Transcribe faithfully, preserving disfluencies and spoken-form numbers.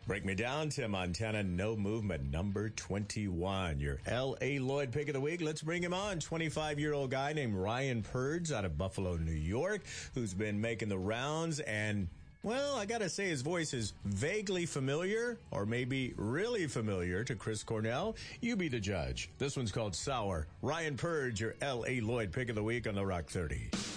Break me down, Tim Montana. No movement. Number twenty-one. Your L A. Lloyd pick of the week. Let's bring him on. twenty-five-year-old guy named Ryan Purds out of Buffalo, New York, who's been making the rounds. And, well, I got to say his voice is vaguely familiar, or maybe really familiar to Chris Cornell. You be the judge. This one's called Sour. Ryan Purds, your L A. Lloyd pick of the week on the Rock thirty.